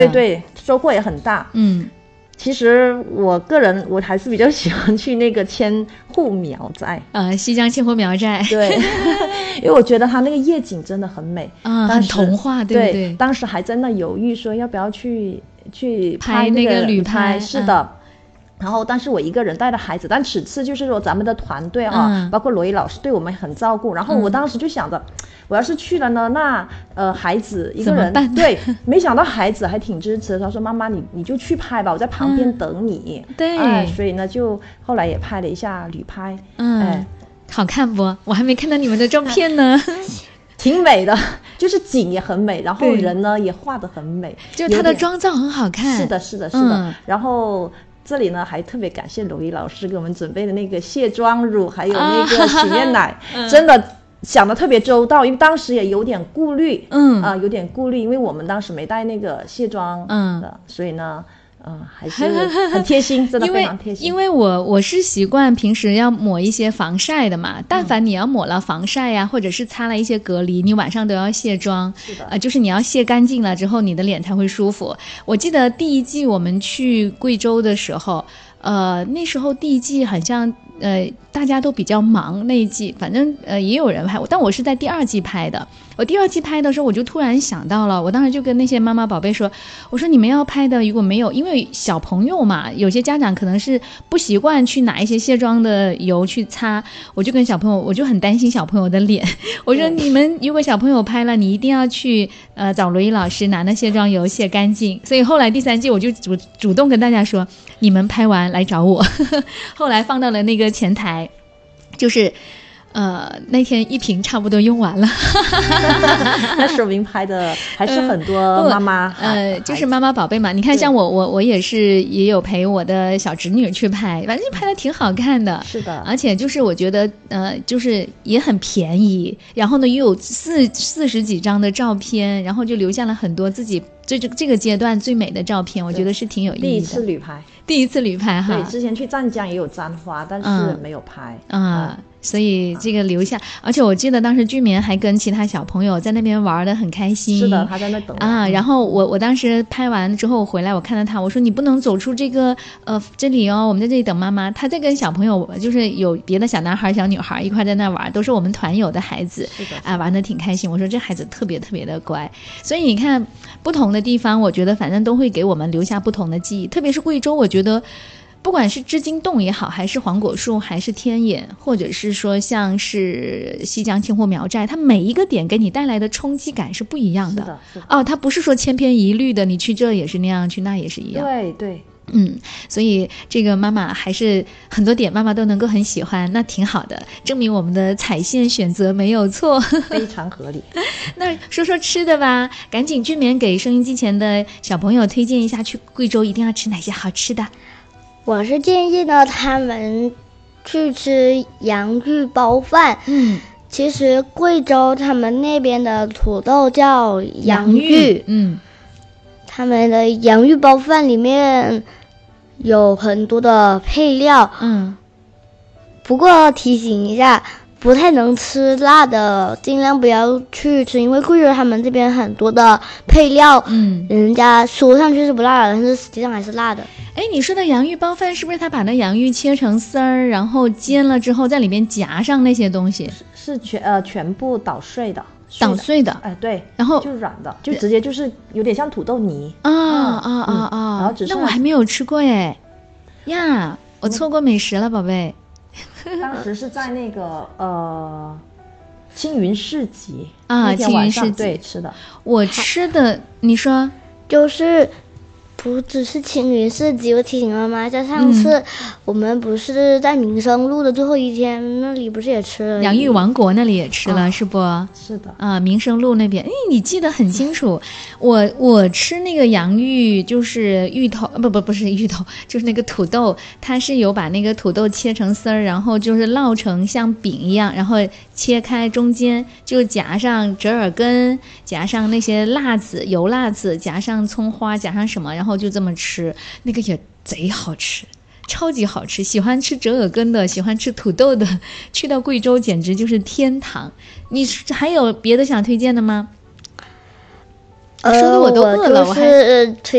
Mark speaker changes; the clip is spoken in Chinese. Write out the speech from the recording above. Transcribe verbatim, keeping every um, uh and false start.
Speaker 1: 对对，收获也很大。
Speaker 2: 嗯，
Speaker 1: 其实我个人我还是比较喜欢去那个千户苗寨，
Speaker 2: 呃，西江千户苗寨，
Speaker 1: 对，因为我觉得它那个夜景真的很美，
Speaker 2: 啊、很童话，对不对？
Speaker 1: 对，当时还在那犹豫说要不要去去
Speaker 2: 拍
Speaker 1: 那
Speaker 2: 个旅
Speaker 1: 拍，
Speaker 2: 拍，
Speaker 1: 是的。嗯，然后但是我一个人带着孩子，但此次就是说咱们的团队啊、嗯、包括罗伊老师对我们很照顾，然后我当时就想着、嗯、我要是去了呢，那呃孩子一个人，对，没想到孩子还挺支持，他说妈妈你你就去拍吧，我在旁边等你、
Speaker 2: 嗯、对、
Speaker 1: 哎，所以呢就后来也拍了一下旅拍。
Speaker 2: 嗯、哎，好看不？我还没看到你们的照片呢。
Speaker 1: 挺美的，就是景也很美，然后人呢也画得很美，
Speaker 2: 就他的妆造很好看。
Speaker 1: 是的是的是的、嗯、然后这里呢还特别感谢罗伊老师给我们准备的那个卸妆乳还有那个洗面奶、啊、真的想得特别周到，因为当时也有点顾虑，嗯啊、呃、有点顾虑，因为我们当时没带那个卸妆的、嗯、所以呢嗯，还是很贴心，真的非常贴心。
Speaker 2: 因为因为我我是习惯平时要抹一些防晒的嘛，但凡你要抹了防晒呀、啊嗯，或者是擦了一些隔离，你晚上都要卸妆。
Speaker 1: 是的，
Speaker 2: 呃，就是你要卸干净了之后，你的脸才会舒服。我记得第一季我们去贵州的时候，呃，那时候第一季好像呃大家都比较忙那一季，反正呃也有人拍，但我是在第二季拍的。我第二季拍的时候，我就突然想到了，我当时就跟那些妈妈宝贝说，我说你们要拍的如果没有，因为小朋友嘛，有些家长可能是不习惯去拿一些卸妆的油去擦，我就跟小朋友，我就很担心小朋友的脸，我说你们如果小朋友拍了，你一定要去呃找罗伊老师拿那卸妆油卸干净。所以后来第三季我就主主动跟大家说，你们拍完来找我。后来放到了那个前台，就是呃，那天一瓶差不多用完了。
Speaker 1: 那说明拍的还是很多妈妈、
Speaker 2: 呃，呃，就是妈妈宝贝嘛。你看，像我，我我也是也有陪我的小侄女去拍，反正拍的挺好看的。
Speaker 1: 是的，
Speaker 2: 而且就是我觉得，呃，就是也很便宜，然后呢又有四四十几张的照片，然后就留下了很多自己这这这个阶段最美的照片，我觉得是挺有意义的。
Speaker 1: 第一次旅拍，
Speaker 2: 第一次旅拍哈。
Speaker 1: 对，之前去湛江也有簪花，但是没有拍。
Speaker 2: 嗯。嗯，所以这个留下，而且我记得当时居民还跟其他小朋友在那边玩得很开心。
Speaker 1: 是的，他在那等
Speaker 2: 啊。然后我我当时拍完之后回来，我看到他，我说你不能走出这个呃这里哦，我们在这里等妈妈。他在跟小朋友，就是有别的小男孩小女孩一块在那玩，都是我们团友的孩子。
Speaker 1: 是的，
Speaker 2: 啊，玩得挺开心。我说这孩子特别特别的乖。所以你看，不同的地方，我觉得反正都会给我们留下不同的记忆。特别是贵州，我觉得。不管是织金洞也好，还是黄果树，还是天眼，或者是说像是西江千户苗寨，它每一个点给你带来的冲击感是不一样的。
Speaker 1: 是的，是的。
Speaker 2: 哦，它不是说千篇一律的，你去这也是那样，去那也是一样。
Speaker 1: 对对。
Speaker 2: 嗯，所以这个妈妈还是很多点妈妈都能够很喜欢，那挺好的，证明我们的彩线选择没有错，
Speaker 1: 非常合理。
Speaker 2: 那说说吃的吧，赶紧居民给收音机前的小朋友推荐一下，去贵州一定要吃哪些好吃的。
Speaker 3: 我是建议呢，他们去吃洋芋包饭。
Speaker 2: 嗯，
Speaker 3: 其实贵州他们那边的土豆叫洋芋。
Speaker 2: 嗯，
Speaker 3: 他们的洋芋包饭里面有很多的配料。
Speaker 2: 嗯，
Speaker 3: 不过提醒一下，不太能吃辣的尽量不要去吃，因为贵州他们这边很多的配料，
Speaker 2: 嗯，
Speaker 3: 人家说上去是不辣的，但是实际上还是辣的。
Speaker 2: 哎，你说的洋芋包饭是不是他把那洋芋切成丝儿，然后煎了之后在里面夹上那些东西？
Speaker 1: 是全呃全部捣碎的，
Speaker 2: 捣碎的，
Speaker 1: 哎对，
Speaker 2: 然后
Speaker 1: 就软的，就直接就是有点像土豆泥
Speaker 2: 啊啊啊啊！
Speaker 1: 然后只是
Speaker 2: 那我还没有吃过哎呀，我错过美食了，宝贝。
Speaker 1: 当时是在那个呃青云市集
Speaker 2: 啊，青云市集
Speaker 1: 对吃的，
Speaker 2: 我吃的你说
Speaker 3: 就是。不只是青云市集，我提醒妈妈一下，上次、嗯、我们不是在民生路的最后一天，那里不是也吃了？
Speaker 2: 洋芋王国那里也吃了，哦、是不？
Speaker 1: 是的
Speaker 2: 啊，民生路那边，哎，你记得很清楚。我我吃那个洋芋，就是芋头，不不不是芋头，就是那个土豆，它是有把那个土豆切成丝儿，然后就是烙成像饼一样，然后切开中间就夹上折耳根，夹上那些辣子、油辣子，夹上葱花，夹上什么，然后。就这么吃，那个也贼好吃，超级好吃。喜欢吃折耳根的，喜欢吃土豆的，去到贵州简直就是天堂。你还有别的想推荐的吗？
Speaker 3: 呃、
Speaker 2: 说的我都饿了，
Speaker 3: 我
Speaker 2: 还。
Speaker 3: 推